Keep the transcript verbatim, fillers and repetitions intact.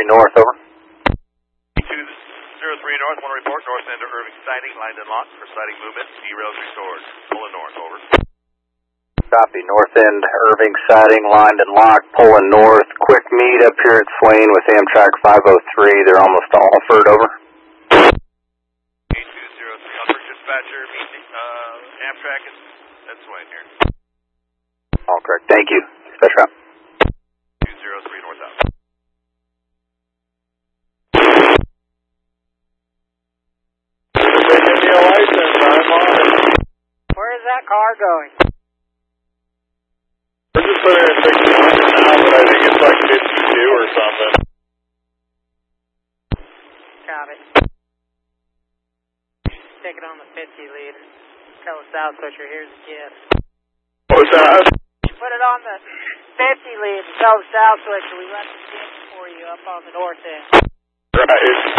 three North, over. two zero three North, want to report north end of Irving sighting, lined and locked for sighting movement, derails restored. Pulling north, over. Copy, north end Irving sighting, lined and locked, pulling north. Quick meet up here at Swain with Amtrak five oh three. They're almost all offered, over. eight two zero three, Alfred dispatcher, meeting, uh, Amtrak is at Swain here. All correct, thank you. Dispatch route. two zero three North out. They give me a license, I'm on it. Where is that car going? We're just putting it in sixty-one now, but I think it's like fifty-two or something. Got it. Take it on the fifty lead. Tell the South Switcher, here's a gift. What was that? Put it on the fifty lead and tell the South Switcher we left a gift for you up on the north end. Right.